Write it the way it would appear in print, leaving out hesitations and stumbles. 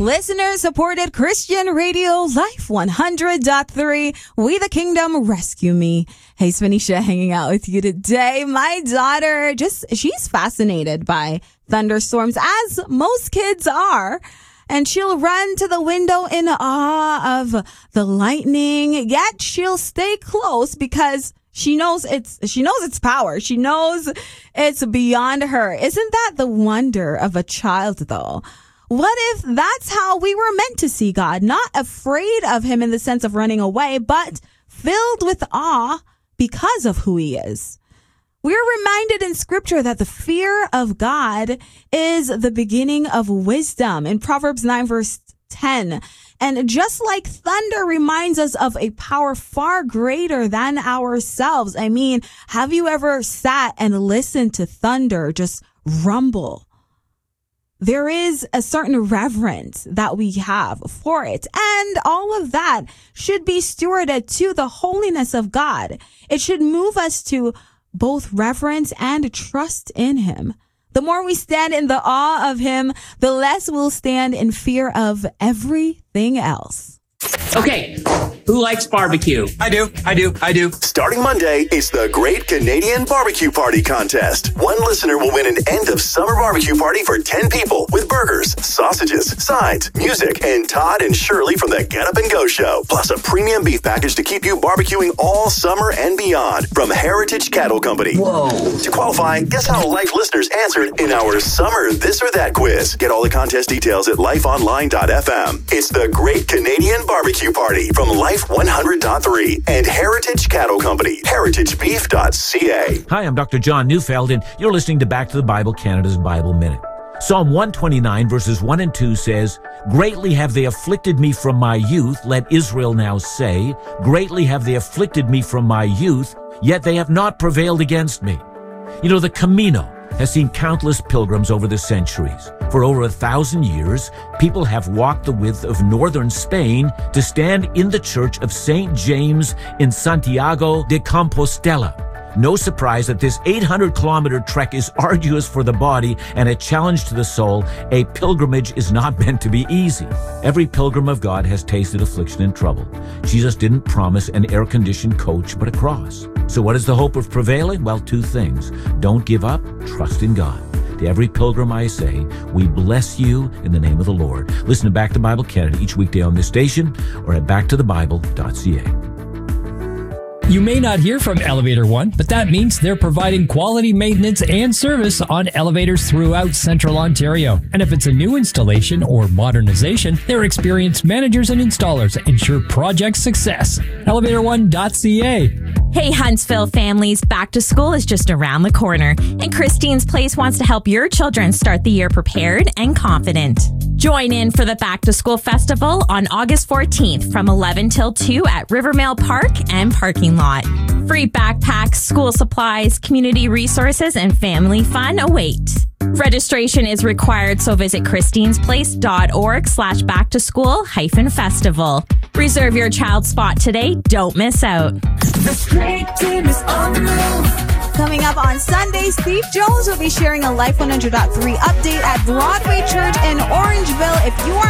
Listener-supported Christian radio, Life 100.3. We the Kingdom, rescue me. Hey, Spanisha, hanging out with you today. My daughter, she's fascinated by thunderstorms, as most kids are. And she'll run to the window in awe of the lightning, yet she'll stay close because she knows its power. She knows it's beyond her. Isn't that the wonder of a child, though? What if that's how we were meant to see God? Not afraid of him in the sense of running away, but filled with awe because of who he is. We're reminded in scripture that the fear of God is the beginning of wisdom in Proverbs 9 verse 10. And just like thunder reminds us of a power far greater than ourselves. I mean, have you ever sat and listened to thunder just rumble? There is a certain reverence that we have for it. And all of that should be stewarded to the holiness of God. It should move us to both reverence and trust in him. The more we stand in the awe of him, the less we'll stand in fear of everything else. Okay, who likes barbecue? I do. Starting Monday, it's the Great Canadian Barbecue Party Contest. One listener will win an end-of-summer barbecue party for 10 people with burgers, sausages, sides, music, and Todd and Shirley from the Get Up and Go Show. Plus a premium beef package to keep you barbecuing all summer and beyond from Heritage Cattle Company. Whoa. To qualify, guess how Life listeners answered in our Summer This or That quiz. Get all the contest details at lifeonline.fm. It's the Great Canadian Barbecue Party from Life 100.3 and Heritage Cattle Company, heritagebeef.ca. Hi, I'm Dr. John Neufeld, and you're listening to Back to the Bible, Canada's Bible Minute. Psalm 129, verses 1 and 2 says, "Greatly have they afflicted me from my youth, let Israel now say. Greatly have they afflicted me from my youth, yet they have not prevailed against me." You know, the Camino has seen countless pilgrims over the centuries. For over 1,000 years, people have walked the width of northern Spain to stand in the Church of St. James in Santiago de Compostela. No surprise that this 800-kilometer trek is arduous for the body and a challenge to the soul. A pilgrimage is not meant to be easy. Every pilgrim of God has tasted affliction and trouble. Jesus didn't promise an air-conditioned coach, but a cross. So what is the hope of prevailing? Well, two things. Don't give up, trust in God. To every pilgrim I say, we bless you in the name of the Lord. Listen to Back to Bible Canada each weekday on this station or at backtothebible.ca. You may not hear from Elevator One, but that means they're providing quality maintenance and service on elevators throughout Central Ontario. And if it's a new installation or modernization, their experienced managers and installers ensure project success. ElevatorOne.ca. Hey Huntsville families, back to school is just around the corner, and Christine's Place wants to help your children start the year prepared and confident. Join in for the Back to School Festival on August 14th from 11 till 2 at Rivermail Park and parking lot. Free backpacks, school supplies, community resources, and family fun await. Registration is required, so visit christinesplace.org/backtoschool-festival. Reserve your child's spot today. Don't miss out. The great team is on the move. Coming up on Sunday, Steve Jones will be sharing a Life 100.3 update at Broadway Church in Orangeville. If you are